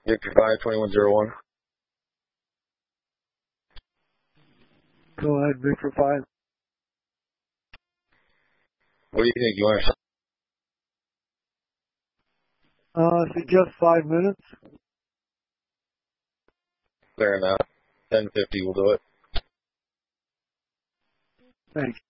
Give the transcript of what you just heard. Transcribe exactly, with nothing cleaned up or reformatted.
Victor five, twenty-one zero one. Go ahead, Victor five. What do you think? You want to... Uh, suggest five minutes. Fair enough. ten fifty will do it. Thanks.